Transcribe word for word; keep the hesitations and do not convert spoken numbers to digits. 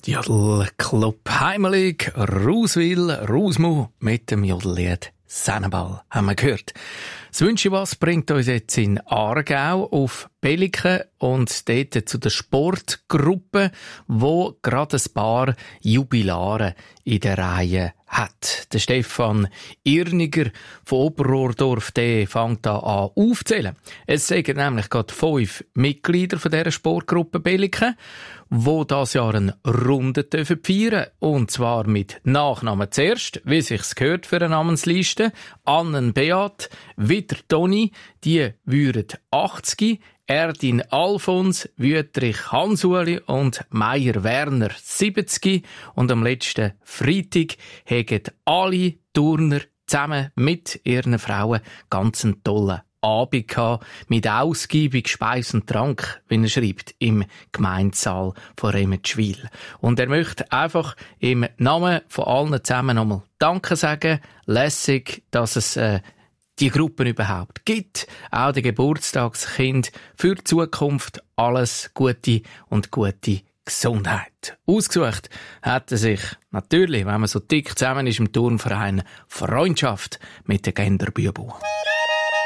Jodelclub heimelig, Ruswil, Rusmu mit dem Jodellied Sennenball, haben wir gehört. Das Wünsche was bringt uns jetzt in Aargau auf Belliken und dort zu der Sportgruppe, wo gerade ein paar Jubilare in der Reihe hat. Der Stefan Irniger von Oberrohrdorf, der fängt da an aufzählen. Es sind nämlich gerade fünf Mitglieder von dieser Sportgruppe Belliken, wo das Jahr eine Runde feiern dürfen. Und zwar mit Nachnamen zuerst, wie sich's gehört für eine Namensliste. Annen Beat, wieder Toni, die würden achtzig, Erdin Alfons, Wüterich Hansuli und Meier Werner siebzig. Und am letzten Freitag haben alle Turner zusammen mit ihren Frauen ganz einen tollen Abend gehabt, mit ausgiebig Speis und Trank, wie er schreibt, im Gemeindesaal von Remetschwil. Und er möchte einfach im Namen von allen zusammen nochmal Danke sagen. Lässig, dass es äh, die Gruppen überhaupt gibt. Auch die Geburtstagskind für die Zukunft. Alles Gute und gute Gesundheit. Ausgesucht hat er sich natürlich, wenn man so dick zusammen ist im Turnverein, Freundschaft mit der Genderbübu.